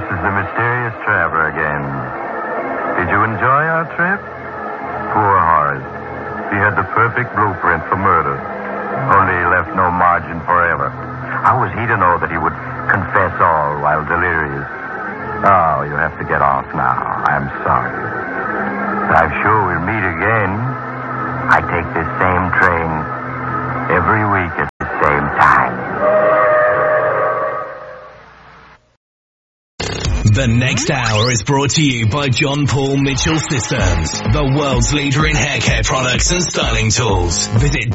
This is the mysterious traveler again. Did you enjoy our trip? Poor Horace. He had the perfect blueprint for murder. Only he left no margin for error. How was he to know that he would confess all while delirious? Oh, you have to get off now. I'm sorry. I'm sure we'll meet again. I take this same train every week at the same time. The next hour is brought to you by John Paul Mitchell Systems, the world's leader in hair care products and styling tools. Visit